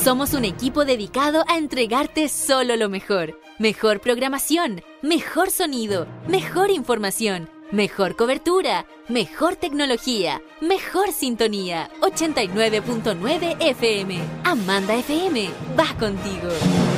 Somos un equipo dedicado a entregarte solo lo mejor. Mejor programación, mejor sonido, mejor información, mejor cobertura, mejor tecnología, mejor sintonía. 89.9 FM. Amanda FM, va contigo.